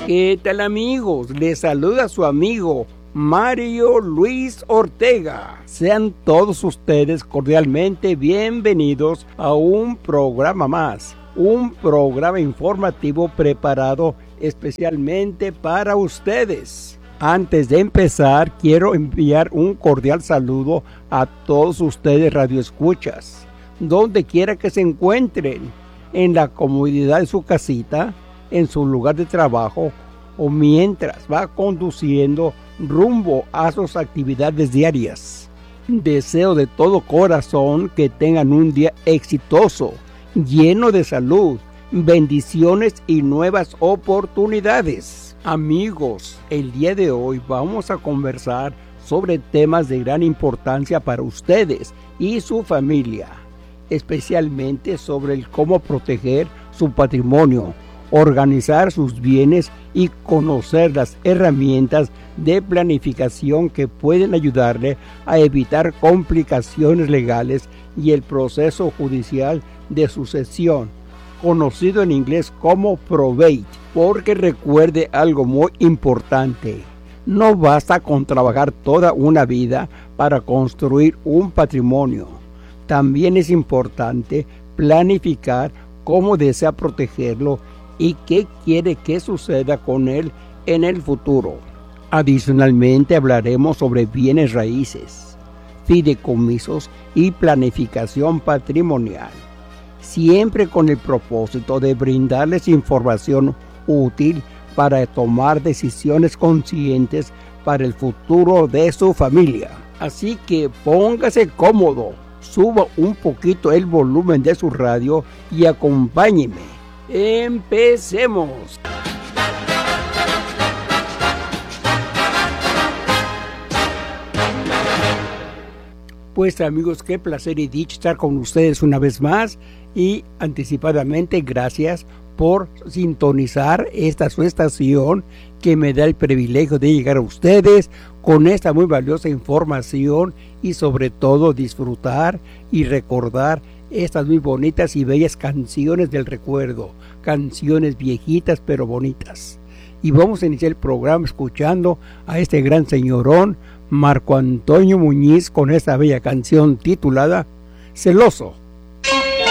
¿Qué tal, amigos? Les saluda su amigo Mario Luis Ortega. Sean todos ustedes cordialmente bienvenidos a un programa más, un programa informativo preparado especialmente para ustedes. Antes de empezar, quiero enviar un cordial saludo a todos ustedes radioescuchas, donde quiera que se encuentren, en la comodidad de su casita, en su lugar de trabajo o mientras va conduciendo rumbo a sus actividades diarias. Deseo de todo corazón que tengan un día exitoso, lleno de salud, bendiciones y nuevas oportunidades. Amigos, el día de hoy vamos a conversar sobre temas de gran importancia para ustedes y su familia, especialmente sobre el cómo proteger su patrimonio, organizar sus bienes y conocer las herramientas de planificación que pueden ayudarle a evitar complicaciones legales y el proceso judicial de sucesión, conocido en inglés como probate. Porque recuerde algo muy importante: no basta con trabajar toda una vida para construir un patrimonio. También es importante planificar cómo desea protegerlo y qué quiere que suceda con él en el futuro. Adicionalmente hablaremos sobre bienes raíces, fideicomisos y planificación patrimonial, siempre con el propósito de brindarles información útil para tomar decisiones conscientes para el futuro de su familia. Así que póngase cómodo, suba un poquito el volumen de su radio y acompáñeme. ¡Empecemos! Pues amigos, qué placer y dicha estar con ustedes una vez más, y anticipadamente gracias por sintonizar esta su estación que me da el privilegio de llegar a ustedes con esta muy valiosa información y sobre todo disfrutar y recordar estas muy bonitas y bellas canciones del recuerdo, canciones viejitas pero bonitas. Y vamos a iniciar el programa escuchando a este gran señorón Marco Antonio Muñiz con esta bella canción titulada Celoso.